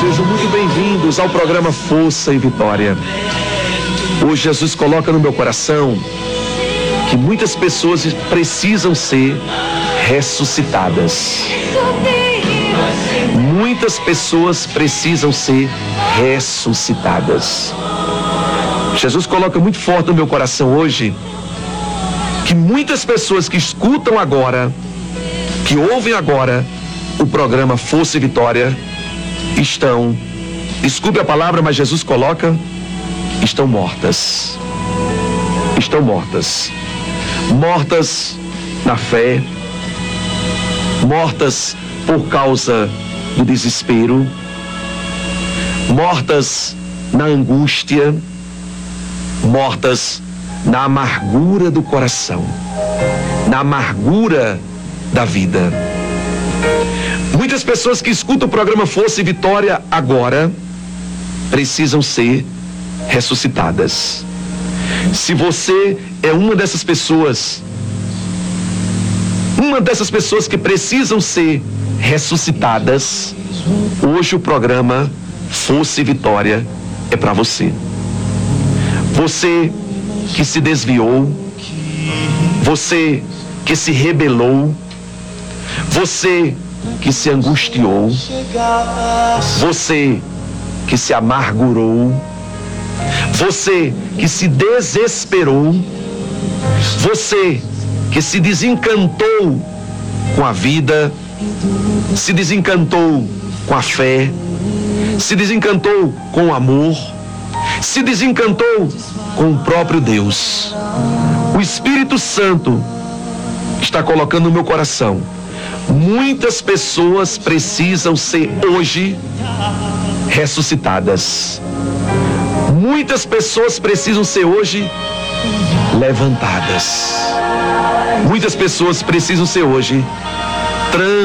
Sejam muito bem-vindos ao programa Força e Vitória. Hoje Jesus coloca no meu coração que muitas pessoas precisam ser ressuscitadas. Muitas pessoas precisam ser ressuscitadas. Jesus coloca muito forte no meu coração hoje que muitas pessoas que escutam agora, que ouvem agora o programa Força e Vitória, estão, desculpe a palavra, mas Jesus coloca, estão mortas. Estão mortas. Mortas na fé, mortas por causa do desespero, mortas na angústia, mortas na amargura do coração, na amargura da vida. Muitas pessoas que escutam o programa Força e Vitória agora precisam ser ressuscitadas. Se você é uma dessas pessoas que precisam ser ressuscitadas, hoje o programa Força e Vitória é para você. Você que se desviou, você que se rebelou, você que se angustiou, você que se amargurou, você que se desesperou, você que se desencantou com a vida, se desencantou com a fé, se desencantou com o amor, se desencantou com o próprio Deus. O Espírito Santo está colocando no meu coração: muitas pessoas precisam ser hoje ressuscitadas. Muitas pessoas precisam ser hoje levantadas. Muitas pessoas precisam ser hoje transformadas.